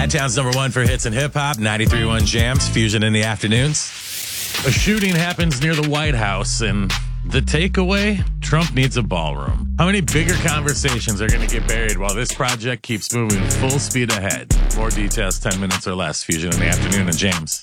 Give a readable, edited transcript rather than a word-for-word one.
Madtown's number one for hits and hip hop, 93.1 Jams, Fusion in the afternoons. A shooting happens near the White House, and the takeaway, Trump needs a ballroom. How many bigger conversations are going to get buried while this project keeps moving full speed ahead? More details, 10 minutes or less. Fusion in the afternoon and James.